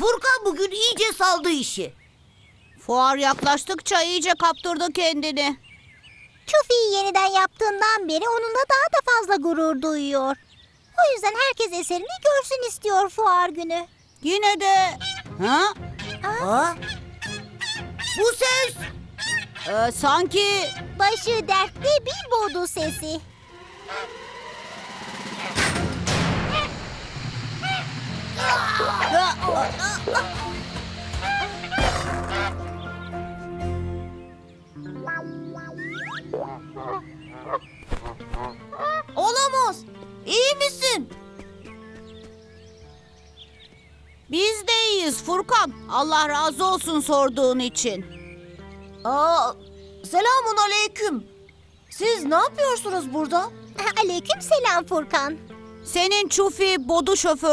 Furkan bugün iyice saldı işi. Fuar yaklaştıkça iyice kaptırdı kendini. Çufi'yi yeniden yaptığından beri onunla daha da fazla gurur duyuyor. O yüzden herkes eserini görsün istiyor fuar günü. Yine de... Ha? Ha? Bu ses. Sanki... Başı dertte bir bodu sesi. Olamaz. İyi misin? Biz de iyiyiz Furkan. Allah razı olsun sorduğun için. Selamun aleyküm. Siz ne yapıyorsunuz burada? Aleyküm selam Furkan. Senin Çufi bodu şoförü